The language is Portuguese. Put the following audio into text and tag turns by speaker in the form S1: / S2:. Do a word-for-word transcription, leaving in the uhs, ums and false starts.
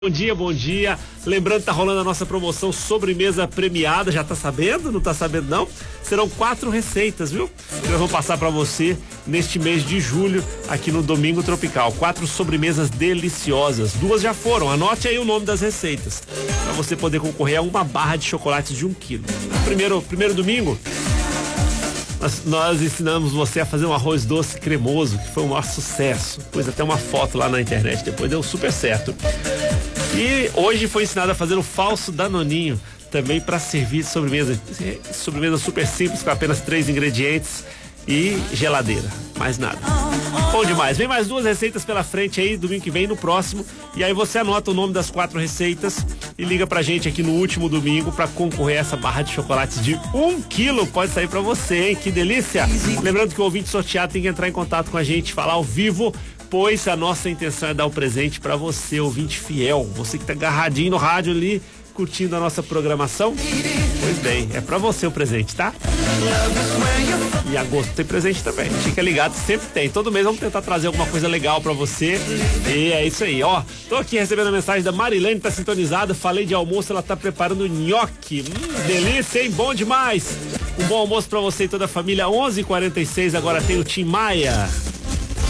S1: Bom dia, bom dia. Lembrando que tá rolando a nossa promoção sobremesa premiada, já tá sabendo? Não tá sabendo não? Serão quatro receitas, viu? Que nós vamos passar para você neste mês de julho, aqui no Domingo Tropical. Quatro sobremesas deliciosas. Duas já foram, anote aí o nome das receitas, para você poder concorrer a uma barra de chocolates de um quilo. Primeiro, primeiro domingo, Nós, nós ensinamos você a fazer um arroz doce cremoso, que foi um maior sucesso. Pus até uma foto lá na internet, depois deu super certo. E hoje foi ensinado a fazer o falso danoninho, também para servir sobremesa. Sobremesa super simples, com apenas três ingredientes e geladeira, mais nada. Bom demais, vem mais duas receitas pela frente aí, domingo que vem, no próximo. E aí você anota o nome das quatro receitas e liga pra gente aqui no último domingo pra concorrer a essa barra de chocolates de um quilo. Pode sair pra você, hein? Que delícia! Lembrando que o ouvinte sorteado tem que entrar em contato com a gente, falar ao vivo, pois a nossa intenção é dar o presente pra você, ouvinte fiel. Você que tá agarradinho no rádio ali, curtindo a nossa programação. Pois bem, é pra você o presente, tá? E agosto tem presente também. Fica ligado, sempre tem. Todo mês vamos tentar trazer alguma coisa legal pra você. E é isso aí, ó. Tô aqui recebendo a mensagem da Marilene, tá sintonizada. Falei de almoço, ela tá preparando nhoque. Hum, delícia, hein? Bom demais. Um bom almoço pra você e toda a família. onze e quarenta e seis, agora tem o Tim Maia.